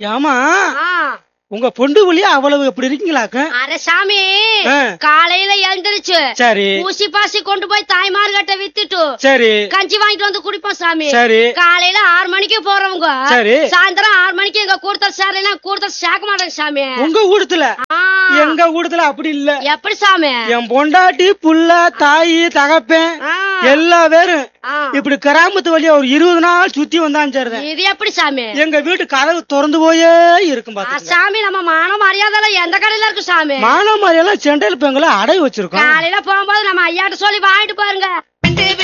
ஏமா ஆ, உங்க பொண்டு புள்ளியா அவ்வளவு எப்படி இருக்கீங்களாக்க? அட சாமி, ஆ. காலையில எழுந்திருச்சு சரி ஊசி பாசி கொண்டு போய் தாய்மார்கிட்ட வித்துட்டு சரி கஞ்சி வாங்கிட்டு வந்து குடிப்போம் சாமி. சரி காலையில 6 மணிக்கு போறவங்க சரி. சாயந்தரம் 6 மணிக்கு எங்க கூடுதல் சேரலாம் கூடுதல் சேர்க்க மாட்டாங்க சாமி. உங்க ஊடத்துல ஆ, எங்க ஊடத்துல அப்படி இல்ல. எப்படி சாமி? என் பொண்டாட்டி புள்ள தாயி தகப்பேன் ஆ, எல்லா பேரும் ஆ. இப்படி கிராமத்து வழியா ஒரு 20 நாள் சுத்தி வந்தான் சரிதான். இது எப்படி சாமி? எங்க வீட்டு கதவு திறந்து போயே இருக்கும் பாத்துக்கங்க. சாமி, நம்ம மான மரியாதை எந்த கடையில இருக்கு சாமி? மானாமாரியெல்லாம் செண்டையில் பெங்களை அடை வச்சிருக்கோம். காலையில போகும்போது நம்ம ஐயாட்ட சொல்லி வாங்கிட்டு பாருங்க.